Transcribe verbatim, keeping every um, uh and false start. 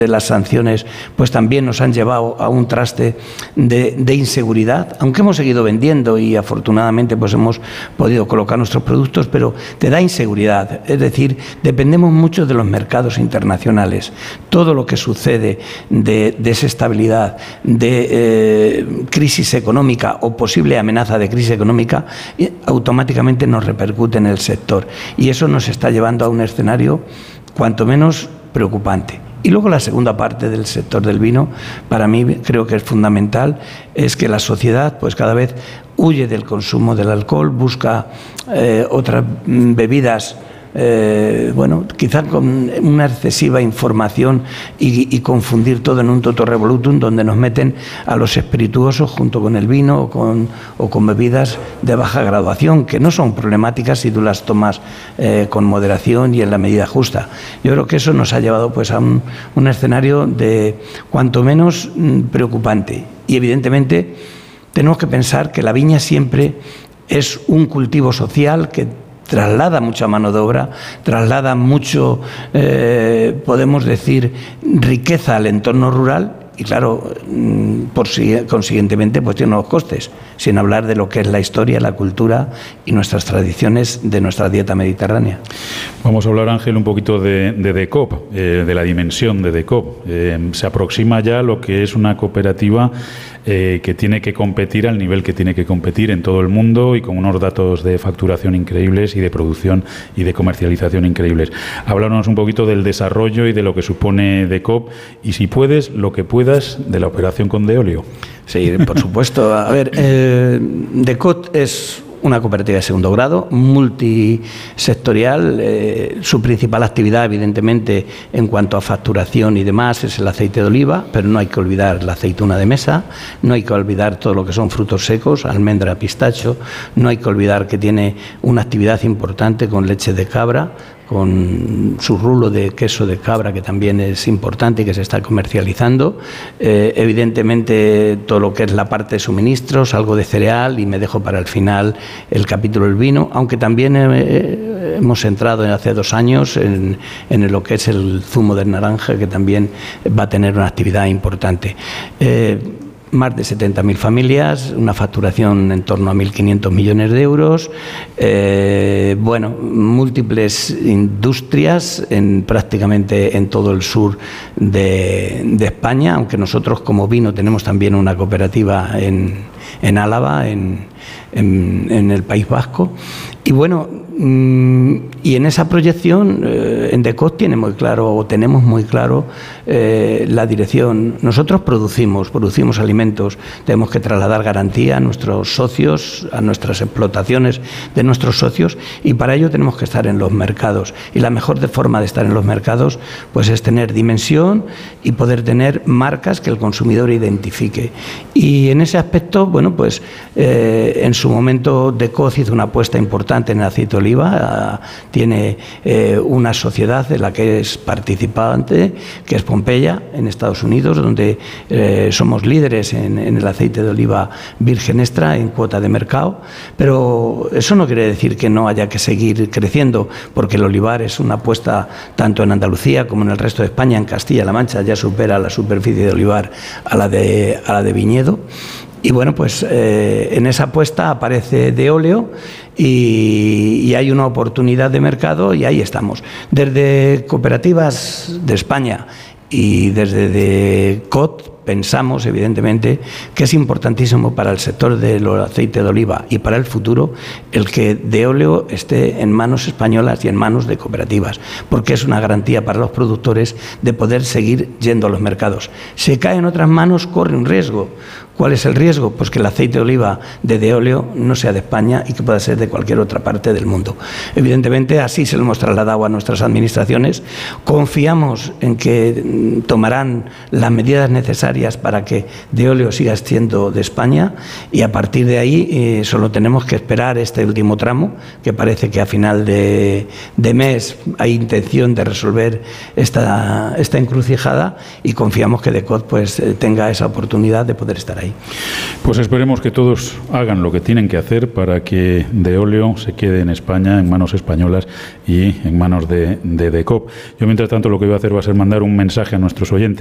las sanciones pues también nos han llevado a un traste de, de inseguridad, aunque hemos seguido vendiendo y afortunadamente pues hemos podido colocar nuestros productos, pero te da inseguridad. Es decir, dependemos mucho de los mercados internacionales. Todo lo que sucede de desestabilidad, de eh, crisis económica o posible amenaza de crisis económica, automáticamente nos repercute en el sector. Y eso nos está llevando a un escenario cuanto menos preocupante. Y luego la segunda parte del sector del vino, para mí creo que es fundamental, es que la sociedad pues cada vez huye del consumo del alcohol, busca eh, otras bebidas, eh, bueno, quizá con una excesiva información y, y confundir todo en un toto revolutum donde nos meten a los espirituosos junto con el vino o con, o con bebidas de baja graduación, que no son problemáticas si tú las tomas eh, con moderación y en la medida justa. Yo creo que eso nos ha llevado pues a un, un escenario de cuanto menos mm, preocupante. Y evidentemente tenemos que pensar que la viña siempre es un cultivo social que traslada mucha mano de obra, traslada mucho, eh, podemos decir, riqueza al entorno rural y, claro, por consiguientemente, pues tiene unos costes, sin hablar de lo que es la historia, la cultura y nuestras tradiciones de nuestra dieta mediterránea. Vamos a hablar, Ángel, un poquito de, de DECOOP, eh, de la dimensión de DECOOP. Eh, se aproxima ya lo que es una cooperativa eh, que tiene que competir al nivel que tiene que competir en todo el mundo y con unos datos de facturación increíbles y de producción y de comercialización increíbles. Háblanos un poquito del desarrollo y de lo que supone DECOOP y, si puedes, lo que puedas de la operación con Deolio. Sí, por supuesto. A ver, eh, DECOOP es una cooperativa de segundo grado, multisectorial. Eh, su principal actividad, evidentemente, en cuanto a facturación y demás, es el aceite de oliva, pero no hay que olvidar la aceituna de mesa, no hay que olvidar todo lo que son frutos secos, almendra, pistacho, no hay que olvidar que tiene una actividad importante con leche de cabra, con su rulo de queso de cabra, que también es importante y que se está comercializando. Eh, evidentemente, todo lo que es la parte de suministros, algo de cereal, y me dejo para el final el capítulo del vino, aunque también eh, hemos entrado hace dos años en, en lo que es el zumo de naranja, que también va a tener una actividad importante. Eh, Más de setenta mil familias, una facturación en torno a mil quinientos millones de euros, eh, bueno, múltiples industrias en prácticamente en todo el sur de, de España, aunque nosotros como vino tenemos también una cooperativa en, en Álava, en, en, en el País Vasco. Y bueno, y en esa proyección, eh, en DECOOP tiene muy claro, o tenemos muy claro, eh, la dirección. Nosotros producimos, producimos alimentos, tenemos que trasladar garantía a nuestros socios, a nuestras explotaciones de nuestros socios, y para ello tenemos que estar en los mercados. Y la mejor forma de estar en los mercados pues es tener dimensión y poder tener marcas que el consumidor identifique. Y en ese aspecto, bueno, pues eh, en su momento DECOOP hizo una apuesta importante en el aceite de oliva, tiene eh, una sociedad de la que es participante, que es Pompeya, en Estados Unidos, donde eh, somos líderes en, en el aceite de oliva virgen extra en cuota de mercado, pero eso no quiere decir que no haya que seguir creciendo, porque el olivar es una apuesta tanto en Andalucía como en el resto de España. En Castilla-La Mancha ya supera la superficie de olivar a la de, a la de viñedo. Y bueno, pues eh, en esa apuesta aparece Deolio y, y hay una oportunidad de mercado y ahí estamos. Desde cooperativas de España y desde DECOOP pensamos, evidentemente, que es importantísimo para el sector del aceite de oliva y para el futuro el que Deolio esté en manos españolas y en manos de cooperativas, porque es una garantía para los productores de poder seguir yendo a los mercados. Si cae en otras manos, corre un riesgo. ¿Cuál es el riesgo? Pues que el aceite de oliva de Deolio no sea de España y que pueda ser de cualquier otra parte del mundo. Evidentemente, así se lo hemos trasladado a nuestras administraciones. Confiamos en que tomarán las medidas necesarias necesarias para que Deoleo siga siendo de España, y a partir de ahí eh, solo tenemos que esperar este último tramo, que parece que a final de, de mes hay intención de resolver esta, esta encrucijada, y confiamos que DECOT pues tenga esa oportunidad de poder estar ahí. Pues esperemos que todos hagan lo que tienen que hacer para que Deoleo se quede en España, en manos españolas y en manos de, de DECOP. Yo, mientras tanto, lo que voy a hacer va a ser mandar un mensaje a nuestros oyentes.